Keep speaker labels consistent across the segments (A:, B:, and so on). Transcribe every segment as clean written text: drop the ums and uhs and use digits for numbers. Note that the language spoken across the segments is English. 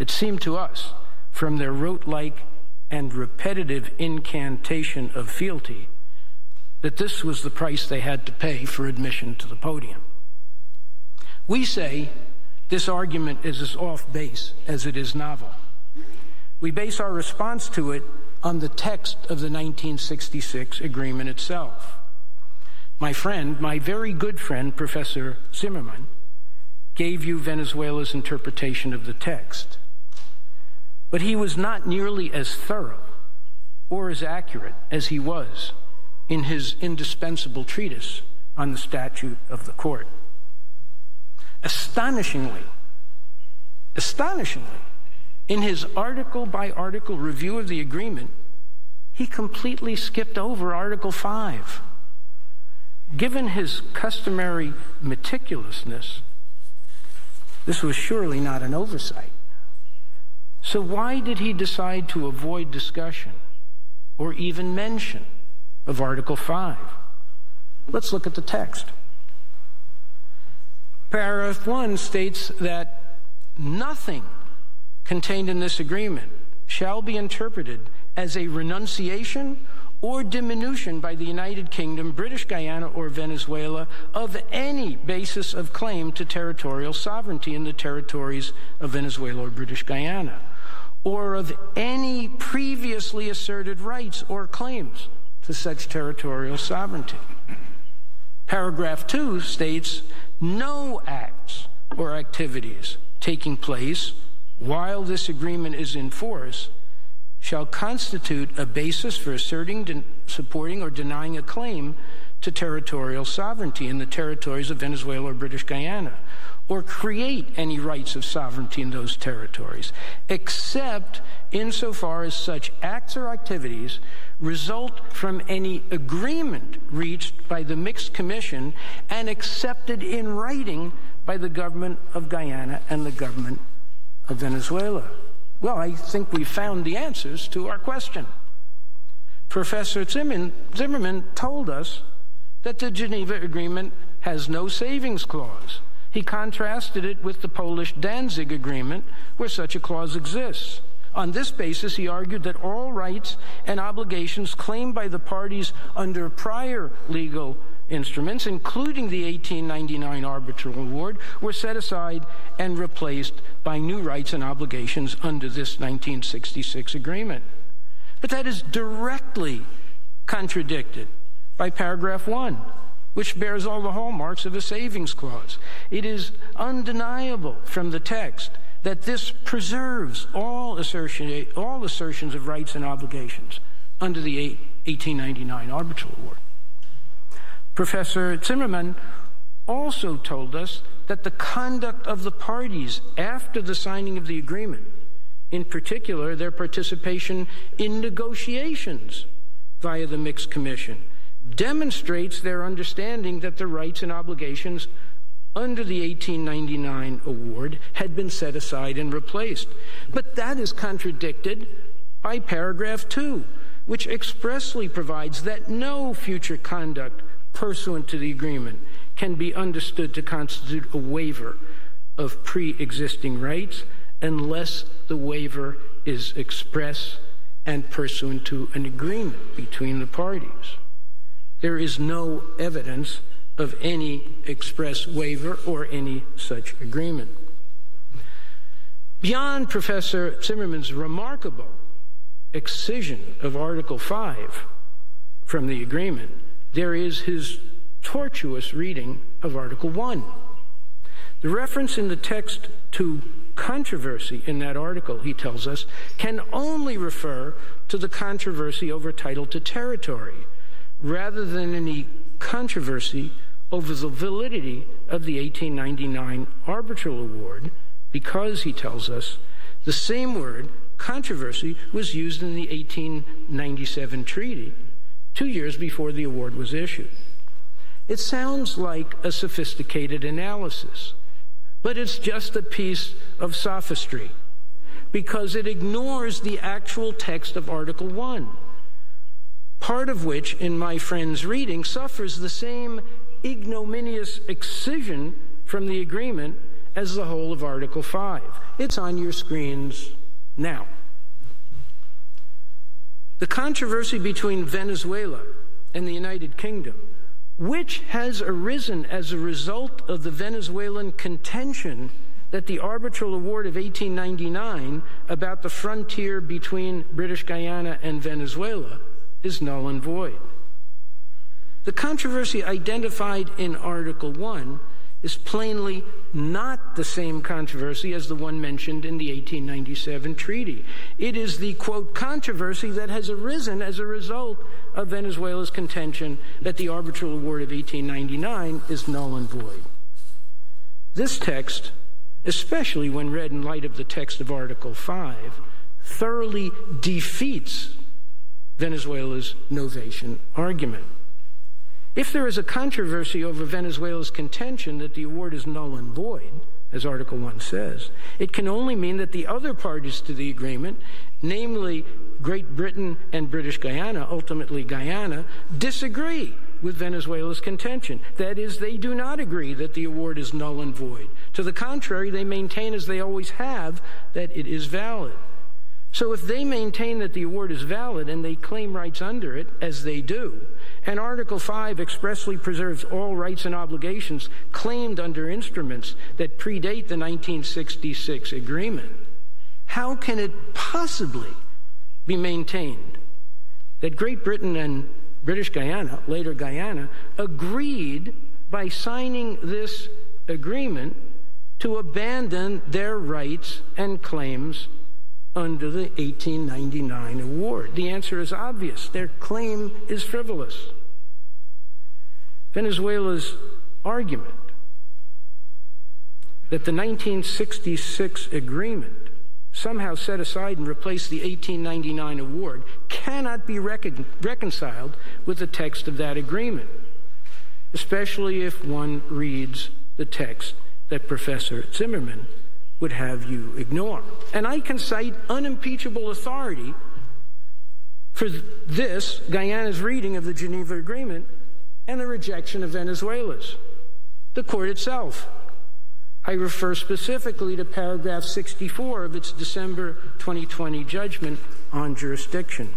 A: It seemed to us, from their rote-like and repetitive incantation of fealty, that this was the price they had to pay for admission to the podium. We say this argument is as off base as it is novel. We base our response to it on the text of the 1966 agreement itself. My very good friend, Professor Zimmerman, gave you Venezuela's interpretation of the text. But he was not nearly as thorough or as accurate as he was in his indispensable treatise on the Statute of the Court. Astonishingly, in his article-by-article review of the agreement, he completely skipped over Article 5. Given his customary meticulousness, this was surely not an oversight. So why did he decide to avoid discussion or even mention of Article 5? Let's look at the text. Paragraph 1 states that nothing contained in this agreement shall be interpreted as a renunciation or diminution by the United Kingdom, British Guyana, or Venezuela of any basis of claim to territorial sovereignty in the territories of Venezuela or British Guyana, or of any previously asserted rights or claims to such territorial sovereignty. Paragraph 2 states, no acts or activities taking place while this agreement is in force shall constitute a basis for asserting, supporting, or denying a claim to territorial sovereignty in the territories of Venezuela or British Guyana, or create any rights of sovereignty in those territories, except insofar as such acts or activities result from any agreement reached by the Mixed Commission and accepted in writing by the government of Guyana and the government of Venezuela. Well, I think we found the answers to our question. Professor Zimmerman told us that the Geneva Agreement has no savings clause. He contrasted it with the Polish Danzig Agreement, where such a clause exists. On this basis, he argued that all rights and obligations claimed by the parties under prior legal instruments, including the 1899 arbitral award, were set aside and replaced by new rights and obligations under this 1966 agreement. But that is directly contradicted by paragraph 1, which bears all the hallmarks of a savings clause. It is undeniable from the text that this preserves all assertions of rights and obligations under the 1899 arbitral award. Professor Zimmerman also told us that the conduct of the parties after the signing of the agreement, in particular their participation in negotiations via the Mixed Commission, demonstrates their understanding that the rights and obligations under the 1899 award had been set aside and replaced. But that is contradicted by paragraph 2, which expressly provides that no future conduct pursuant to the agreement can be understood to constitute a waiver of pre-existing rights unless the waiver is express and pursuant to an agreement between the parties. There is no evidence of any express waiver or any such agreement. Beyond Professor Zimmerman's remarkable excision of Article 5 from the agreement, there is his tortuous reading of Article 1. The reference in the text to controversy in that article, he tells us, can only refer to the controversy over title to territory, rather than any controversy over the validity of the 1899 arbitral award, because, he tells us, the same word, controversy, was used in the 1897 treaty 2 years before the award was issued. It sounds like a sophisticated analysis, but it's just a piece of sophistry, because it ignores the actual text of Article 1, part of which, in my friend's reading, suffers the same ignominious excision from the agreement as the whole of Article 5. It's on your screens now. The controversy between Venezuela and the United Kingdom, which has arisen as a result of the Venezuelan contention that the arbitral award of 1899 about the frontier between British Guyana and Venezuela is null and void. The controversy identified in Article 1 is plainly not the same controversy as the one mentioned in the 1897 treaty. It is the, quote, controversy that has arisen as a result of Venezuela's contention that the arbitral award of 1899 is null and void. This text, especially when read in light of the text of Article 5, thoroughly defeats Venezuela's novation argument. If there is a controversy over Venezuela's contention that the award is null and void, as Article 1 says, it can only mean that the other parties to the agreement, namely Great Britain and British Guyana, ultimately Guyana, disagree with Venezuela's contention. That is, they do not agree that the award is null and void. To the contrary, they maintain, as they always have, that it is valid. So if they maintain that the award is valid and they claim rights under it, as they do, and Article 5 expressly preserves all rights and obligations claimed under instruments that predate the 1966 agreement, how can it possibly be maintained that Great Britain and British Guyana, later Guyana, agreed by signing this agreement to abandon their rights and claims under the 1899 award? The answer is obvious. Their claim is frivolous. Venezuela's argument that the 1966 agreement somehow set aside and replaced the 1899 award cannot be reconciled with the text of that agreement, especially if one reads the text that Professor Zimmerman would have you ignore. And I can cite unimpeachable authority for this, Guyana's reading of the Geneva Agreement and the rejection of Venezuela's. The court itself. I refer specifically to paragraph 64 of its December 2020 judgment on jurisdiction.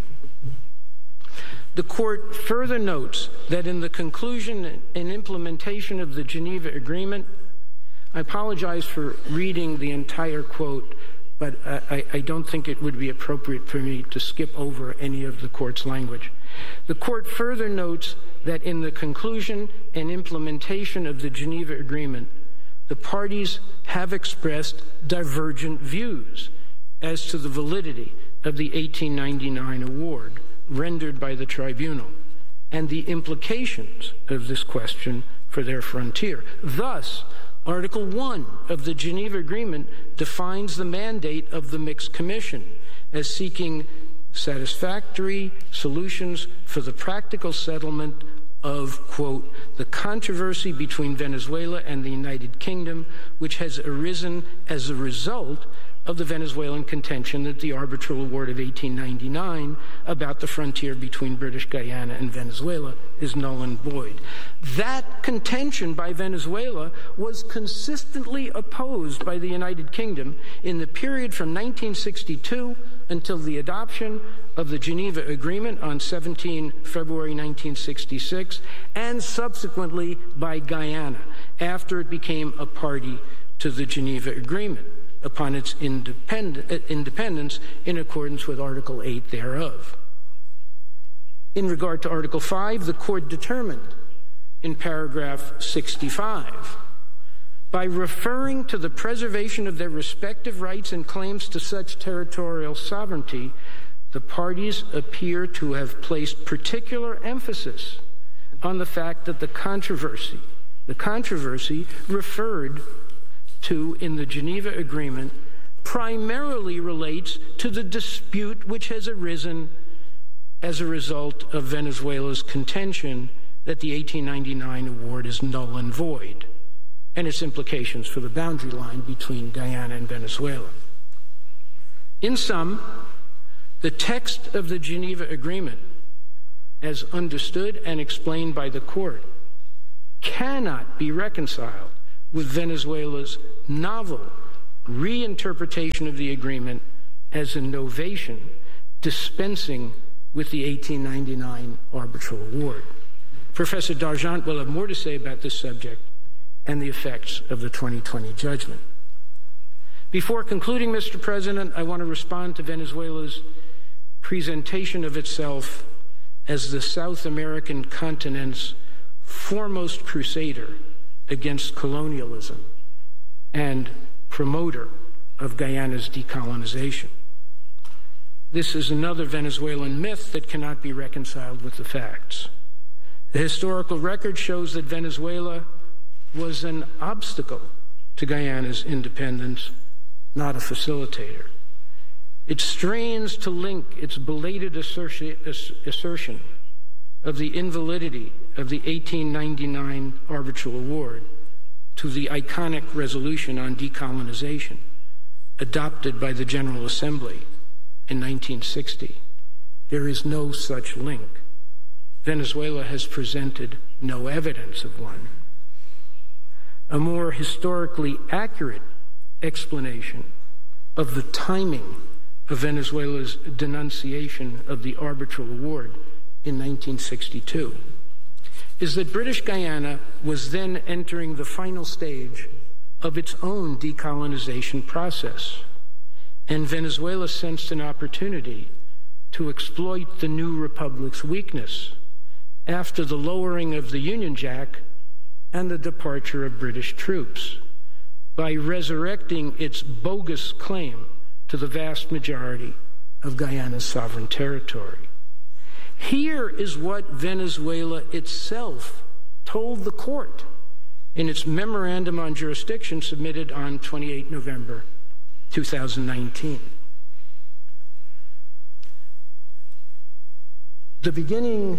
A: The court further notes that in the conclusion and implementation of the Geneva Agreement, I apologize for reading the entire quote, but I don't think it would be appropriate for me to skip over any of the court's language. The court further notes that in the conclusion and implementation of the Geneva Agreement, the parties have expressed divergent views as to the validity of the 1899 award rendered by the tribunal and the implications of this question for their frontier. Thus, Article 1 of the Geneva Agreement defines the mandate of the Mixed Commission as seeking satisfactory solutions for the practical settlement of, quote, the controversy between Venezuela and the United Kingdom, which has arisen as a result of the Venezuelan contention that the arbitral award of 1899 about the frontier between British Guyana and Venezuela is null and void. That contention by Venezuela was consistently opposed by the United Kingdom in the period from 1962 until the adoption of the Geneva Agreement on 17 February 1966, and subsequently by Guyana after it became a party to the Geneva Agreement upon its independence in accordance with Article 8 thereof. In regard to Article 5, the court determined in paragraph 65, by referring to the preservation of their respective rights and claims to such territorial sovereignty, the parties appear to have placed particular emphasis on the fact that the controversy referred to in the Geneva Agreement primarily relates to the dispute which has arisen as a result of Venezuela's contention that the 1899 award is null and void, and its implications for the boundary line between Guyana and Venezuela. In sum, the text of the Geneva Agreement, as understood and explained by the court, cannot be reconciled with Venezuela's novel reinterpretation of the agreement as a novation dispensing with the 1899 arbitral award. Professor Dargent will have more to say about this subject and the effects of the 2020 judgment. Before concluding, Mr. President, I want to respond to Venezuela's presentation of itself as the South American continent's foremost crusader against colonialism and promoter of Guyana's decolonization. This is another Venezuelan myth that cannot be reconciled with the facts. The historical record shows that Venezuela was an obstacle to Guyana's independence, not a facilitator. It strains to link its belated assertion of the invalidity of the 1899 arbitral award to the iconic resolution on decolonization adopted by the General Assembly in 1960. There is no such link. Venezuela has presented no evidence of one. A more historically accurate explanation of the timing of Venezuela's denunciation of the arbitral award in 1962 is that British Guyana was then entering the final stage of its own decolonization process, and Venezuela sensed an opportunity to exploit the new republic's weakness after the lowering of the Union Jack and the departure of British troops by resurrecting its bogus claim to the vast majority of Guyana's sovereign territory. Here is what Venezuela itself told the court in its memorandum on jurisdiction submitted on 28 November 2019. The beginning,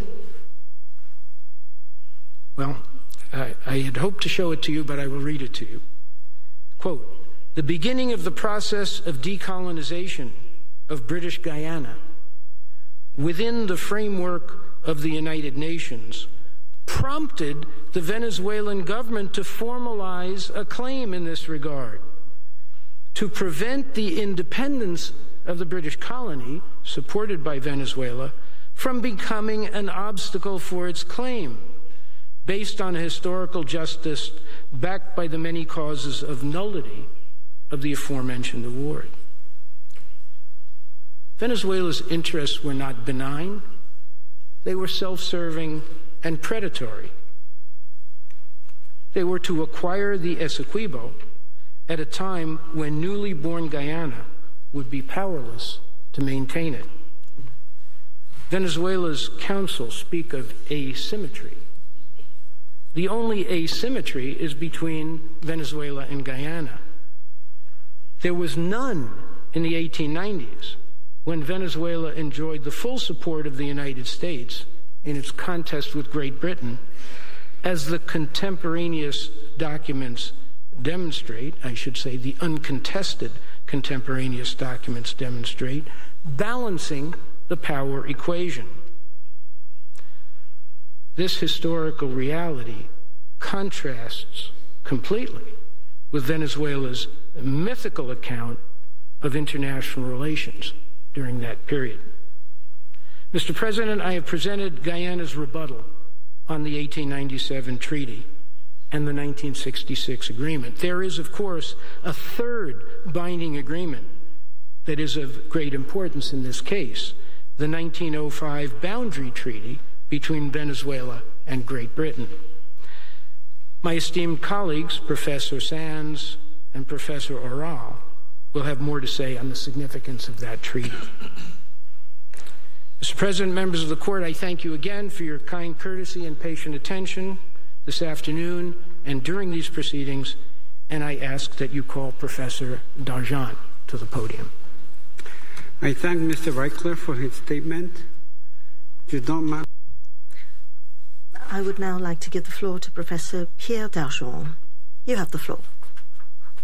A: well, I had hoped to show it to you, but I will read it to you. Quote, "The beginning of the process of decolonization of British Guyana within the framework of the United Nations prompted the Venezuelan government to formalize a claim in this regard to prevent the independence of the British colony, supported by Venezuela, from becoming an obstacle for its claim, based on historical justice backed by the many causes of nullity of the aforementioned award." Venezuela's interests were not benign. They were self-serving and predatory. They were to acquire the Essequibo at a time when newly born Guyana would be powerless to maintain it. Venezuela's counsel speak of asymmetry. The only asymmetry is between Venezuela and Guyana. There was none in the 1890s when Venezuela enjoyed the full support of the United States in its contest with Great Britain, as the contemporaneous documents demonstrate, I should say the uncontested contemporaneous documents demonstrate, balancing the power equation. This historical reality contrasts completely with Venezuela's mythical account of international relations during that period. Mr. President, I have presented Guyana's rebuttal on the 1897 treaty and the 1966 agreement. There is, of course, a third binding agreement that is of great importance in this case, the 1905 boundary treaty between Venezuela and Great Britain. My esteemed colleagues, Professor Sands and Professor Oral, will have more to say on the significance of that treaty. Mr. President, members of the court, I thank you again for your kind courtesy and patient attention this afternoon and during these proceedings, and I ask that you call Professor Dargent to the podium.
B: I thank Mr. Reichler for his statement. You don't mind.
C: I would now like to give the floor to Professor Pierre Dargent. You have the floor.